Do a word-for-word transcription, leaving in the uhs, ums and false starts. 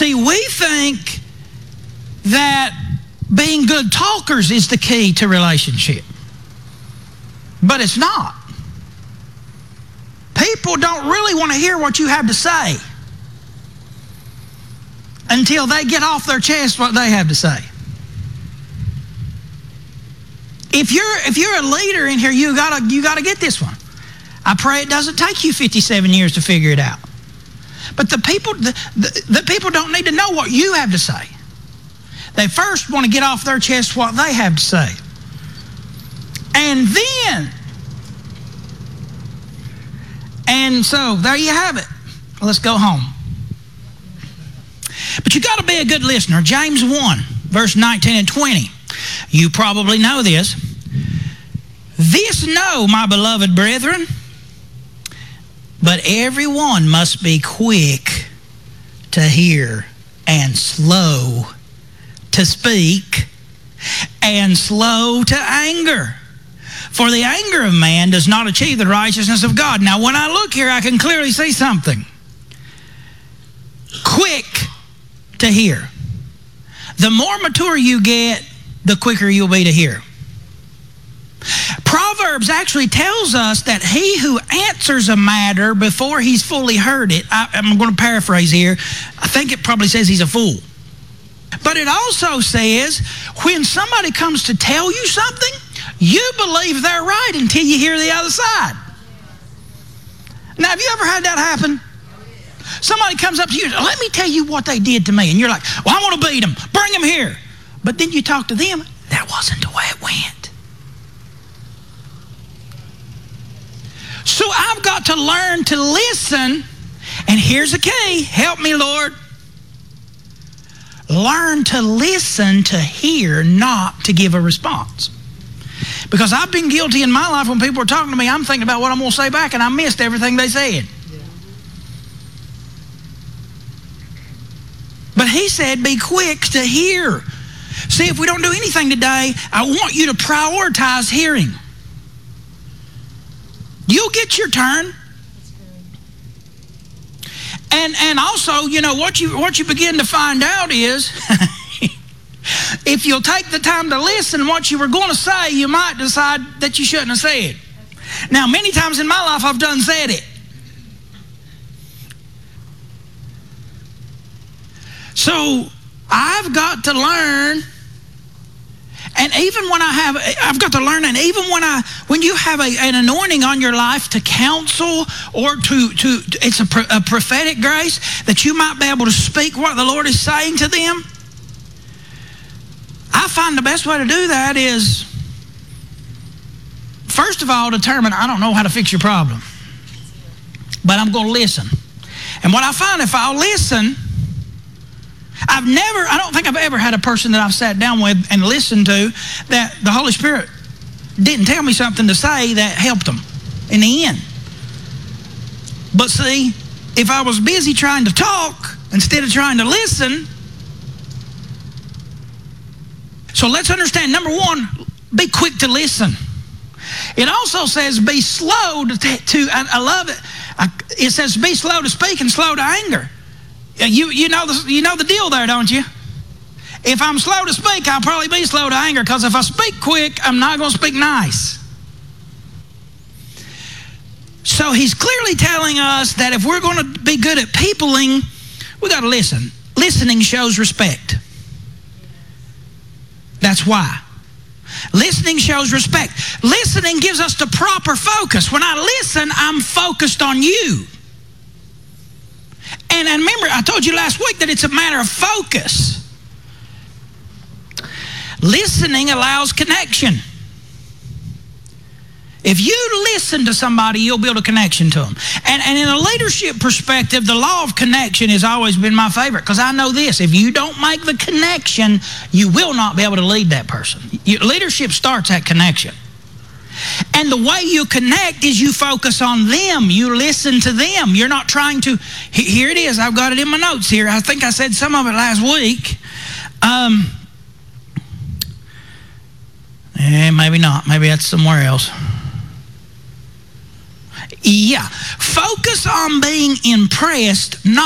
See, we think that being good talkers is the key to relationship. But it's not. People don't really want to hear what you have to say until they get off their chest what they have to say. If you're if you're a leader in here, you gotta you gotta get this one. I pray it doesn't take you fifty-seven years to figure it out. But the people the, the, the people don't need to know what you have to say. They first want to get off their chest what they have to say. And then, and so there you have it. Let's go home. But you got to be a good listener. James one, verse nineteen and twenty. You probably know this. This know, my beloved brethren, but everyone must be quick to hear and slow to speak and slow to anger. For the anger of man does not achieve the righteousness of God. Now, when I look here, I can clearly see something. Quick to hear. The more mature you get, the quicker you'll be to hear. Proverbs actually tells us that he who answers a matter before he's fully heard it, I, I'm going to paraphrase here, I think it probably says he's a fool. But it also says when somebody comes to tell you something, you believe they're right until you hear the other side. Now, have you ever had that happen? Somebody comes up to you, let me tell you what they did to me. And you're like, well, I want to beat them. Bring them here. But then you talk to them, that wasn't the way it went. So I've got to learn to listen. And here's the key. Help me, Lord. Learn to listen to hear, not to give a response. Because I've been guilty in my life when people are talking to me, I'm thinking about what I'm going to say back, and I missed everything they said. But he said, be quick to hear. See, if we don't do anything today, I want you to prioritize hearing. You'll get your turn. And and also, you know, what you what you begin to find out is if you'll take the time to listen what you were going to say, you might decide that you shouldn't have said. Now, many times in my life, I've done said it. So I've got to learn, and even when I have, I've got to learn, and even when I, when you have a, an anointing on your life to counsel or to, to it's a, a prophetic grace that you might be able to speak what the Lord is saying to them. I find the best way to do that is, first of all, determine, I don't know how to fix your problem, but I'm going to listen. And what I find, if I'll listen, I've never, I don't think I've ever had a person that I've sat down with and listened to that the Holy Spirit didn't tell me something to say that helped them in the end. But see, if I was busy trying to talk instead of trying to listen, so let's understand, number one, be quick to listen. It also says be slow to, to I, I love it, I, it says be slow to speak and slow to anger. You, you, know the, you know the deal there, don't you? If I'm slow to speak, I'll probably be slow to anger, because if I speak quick, I'm not going to speak nice. So he's clearly telling us that if we're going to be good at peopling, we got to listen. Listening shows respect. That's why. Listening shows respect. Listening gives us the proper focus. When I listen, I'm focused on you. And, and remember, I told you last week that it's a matter of focus. Listening allows connection. If you listen to somebody, you'll build a connection to them. And, and in a leadership perspective, the law of connection has always been my favorite, because I know this. If you don't make the connection, you will not be able to lead that person. You, leadership starts at connection. And the way you connect is you focus on them. You listen to them. You're not trying to, here it is. I've got it in my notes here. I think I said some of it last week. Um, eh, maybe not. Maybe that's somewhere else. Yeah. Focus on being impressed, not